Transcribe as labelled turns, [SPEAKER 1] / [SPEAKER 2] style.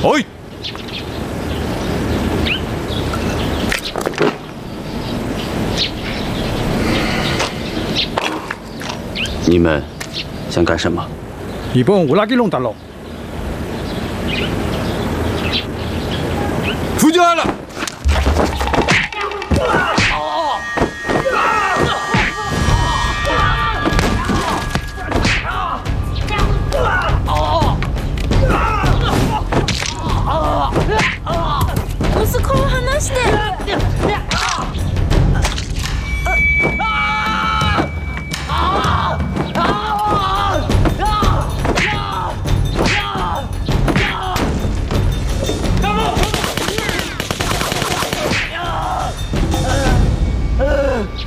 [SPEAKER 1] 哎，
[SPEAKER 2] 你们想干什么？
[SPEAKER 3] 日本有哪去弄大陆？
[SPEAKER 1] 夫君来了。